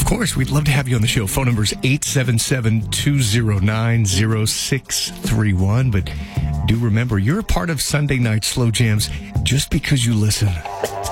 course, we'd love to have you on the show. Phone number is 877-209-0631. But do remember, you're a part of Sunday Night Slow Jams just because you listen.